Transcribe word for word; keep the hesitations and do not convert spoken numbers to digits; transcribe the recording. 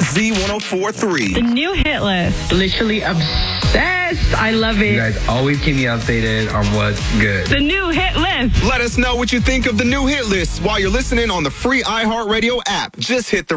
Z ten forty-three. The new hit list. Literally obsessed. I love it. You guys always keep me updated on what's good. The new hit list. Let us know what you think of the new hit list while you're listening on the free iHeartRadio app. Just hit the